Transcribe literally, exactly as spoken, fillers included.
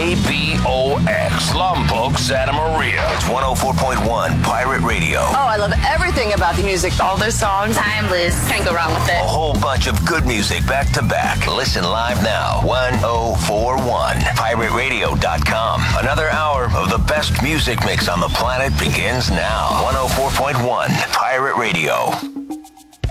K B O X, Lompoc, Santa Maria. It's one oh four point one Pirate Radio. Oh, I love everything about the music. All their songs, timeless. Can't go wrong with it. A whole bunch of good music back to back. Listen live now. one oh four one pirate radio dot com. Another hour of the best music mix on the planet begins now. one oh four point one Pirate Radio.